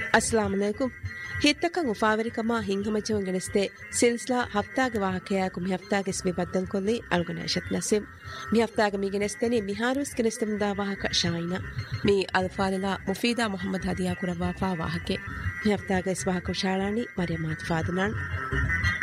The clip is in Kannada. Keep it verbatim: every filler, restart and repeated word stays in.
ಅಸ್ಸಲಾಮು ಅಲೈಕುಂ ಹಿತ್ತಕಂ ಉಫಾವರಿಕಮ ಹಿಂಗಮಚವಂ ಗೆನಸ್ತೆ ಸಿಲ್ಸಿಲಾ ಹಫ್ತಾಗೆ ವಾಹಕಯಾಕು ಮಿ ಹಫ್ತಾಗೆ ಸ್ಮಿ ಬದ್ದಂ ಕೊಲ್ಲಿ ಅಲ್ಗುನಾಶತ್ ನಸಿಮ್ ಮಿ ಹಫ್ತಾಗೆ ಮಿ ಗೆನಸ್ತೆನಿ ಮಿಹಾರುಸ್ ಗೆನಸ್ತೆಮುದಾ ವಾಹಕ ಶಾಯಿನಾ ಮಿ ಅಲ್ಫಾಲಿಲಾ ಮುಫೀದಾ ಮುಹಮ್ಮದ್ ಹದಿಯಾ ಕುರವಾಫಾ ವಾಹಕೆ ಮಿ ಹಫ್ತಾಗೆ ಸ್ವಾಹಕ ಶಾಳಾನಿ ಮರಿಯಮಾತ್ ಫಾದನಾನ್